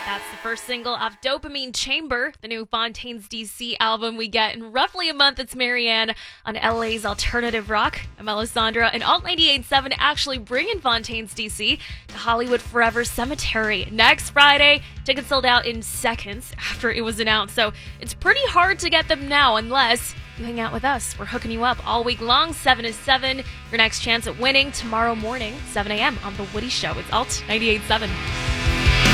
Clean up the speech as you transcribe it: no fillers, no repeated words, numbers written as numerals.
That's the first single off Dopamine Chamber, the new Fontaines DC album we get in roughly a month. It's Marianne on LA's Alternative Rock. I'm Alessandra, and Alt 98.7 actually bringing Fontaines DC to Hollywood Forever Cemetery next Friday. Tickets sold out in seconds after it was announced, so it's pretty hard to get them now unless you hang out with us. We're hooking you up all week long, 7 to 7. Your next chance at winning tomorrow morning, 7 a.m. on The Woody Show. It's Alt 98.7.